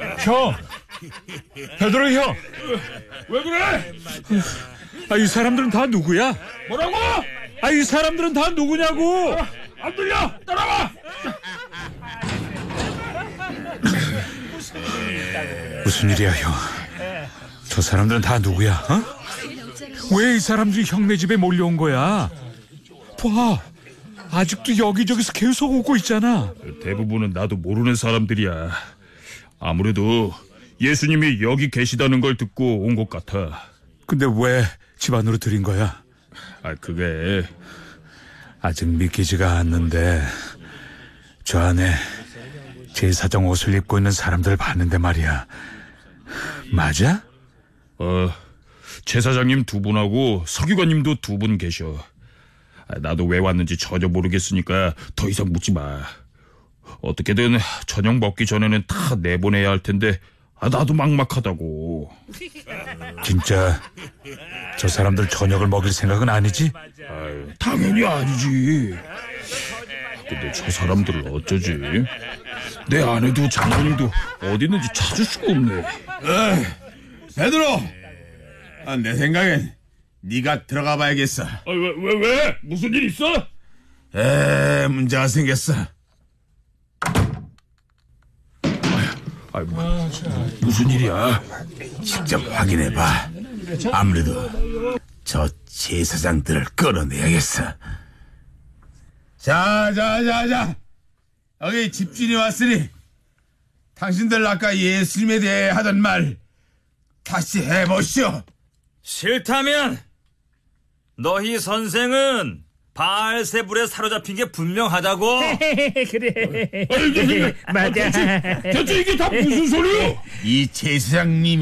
형, 베드로 형. 왜 그래? 이 사람들은 다 누구야? 뭐라고? 이 사람들은 다 누구냐고? 안 들려! 따라와! 무슨 일이야, 형? 저 사람들은 다 누구야? 왜 이 사람들이 형네 집에 몰려온 거야? 봐, 아직도 여기저기서 계속 오고 있잖아. 대부분은 나도 모르는 사람들이야. 아무래도 예수님이 여기 계시다는 걸 듣고 온 것 같아. 근데 왜 집 안으로 들인 거야? 그게 아직 믿기지가 않는데 저 안에 제사장 옷을 입고 있는 사람들 봤는데 말이야. 맞아? 제사장님 2분하고 서기관님도 2분 계셔. 나도 왜 왔는지 전혀 모르겠으니까 더 이상 묻지 마. 어떻게든 저녁 먹기 전에는 다 내보내야 할 텐데 나도 막막하다고. 진짜 저 사람들 저녁을 먹일 생각은 아니지? 당연히 아니지. 근데 저 사람들을 어쩌지? 내 아내도 장모님도 어디 있는지 찾을 수가 없네. 베드로, 내 생각엔 네가 들어가 봐야겠어. 왜? 무슨 일 있어? 문제가 생겼어. 무슨 일이야? 직접 확인해봐. 아무래도 저 제사장들을 끌어내야겠어. 자, 여기 집주인이 왔으니 당신들 아까 예수님에 대해 하던 말 다시 해보시오. 싫다면 너희 선생은 바알세불에 사로잡힌 게 분명하다고. 그래. 맞아. 대체 이게 다 무슨 소리야? 이 제사장님이